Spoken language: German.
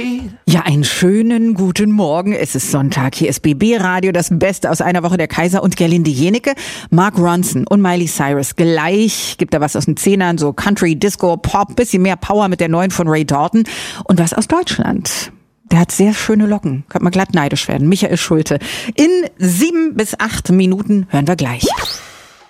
Ja, einen schönen guten Morgen. Es ist Sonntag. Hier ist BB Radio, das Beste aus einer Woche. Der Kaiser und Gerlinde Jenecke, Mark Ronson und Miley Cyrus. Gleich gibt da was aus den Zehnern, so Country, Disco, Pop, bisschen mehr Power mit der neuen von Ray Dalton. Und was aus Deutschland. Der hat sehr schöne Locken. Könnte man glatt neidisch werden. Michael Schulte. In 7 bis 8 Minuten hören wir gleich.